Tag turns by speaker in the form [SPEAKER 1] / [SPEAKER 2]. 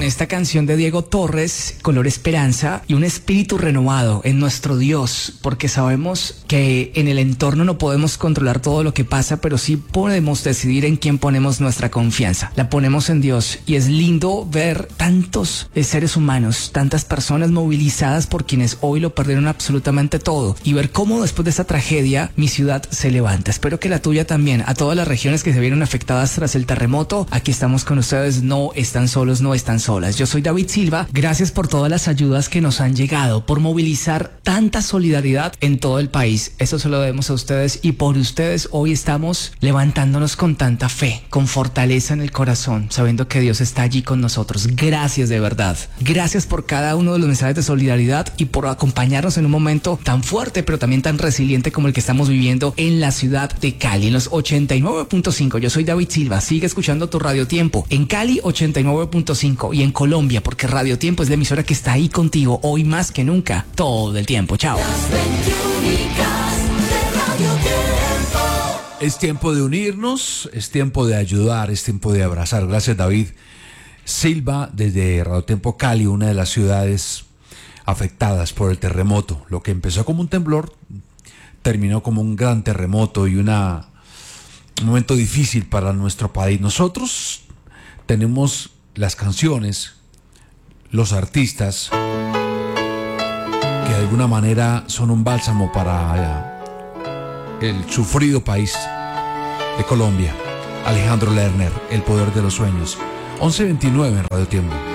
[SPEAKER 1] con esta canción de Diego Torres, Color Esperanza, y un espíritu renovado en nuestro Dios, porque sabemos que en el entorno no podemos controlar todo lo que pasa, pero sí podemos decidir en quién ponemos nuestra confianza. La ponemos en Dios, y es lindo ver tantos seres humanos, tantas personas movilizadas por quienes hoy lo perdieron absolutamente todo, y ver cómo después de esta tragedia mi ciudad se levanta. Espero que la tuya también. A todas las regiones que se vieron afectadas tras el terremoto, aquí estamos con ustedes. No están solos, no están solas. Yo soy David Silva. Gracias por todas las ayudas que nos han llegado, por movilizar tanta solidaridad en todo el país. Eso se lo debemos a ustedes, y por ustedes hoy estamos levantándonos con tanta fe, con fortaleza en el corazón, sabiendo que Dios está allí con nosotros. Gracias de verdad. Gracias por cada uno de los mensajes de solidaridad y por acompañarnos en un momento tan fuerte, pero también tan resiliente como el que estamos viviendo en la ciudad de Cali, en los 89.5. Yo soy David Silva. Sigue escuchando tu Radio Tiempo en Cali 89.5 y en Colombia, porque Radio Tiempo es la emisora que está ahí contigo hoy más que nunca, todo el tiempo. Chao.
[SPEAKER 2] Es tiempo de unirnos, es tiempo de ayudar, es tiempo de abrazar. Gracias, David Silva, desde Radio Tiempo Cali, una de las ciudades afectadas por el terremoto. Lo que empezó como un temblor terminó como un gran terremoto y un momento difícil para nuestro país. Nosotros tenemos las canciones, los artistas que de alguna manera son un bálsamo para el sufrido país de Colombia. Alejandro Lerner, El poder de los sueños. 11:29 en Radio Tiempo.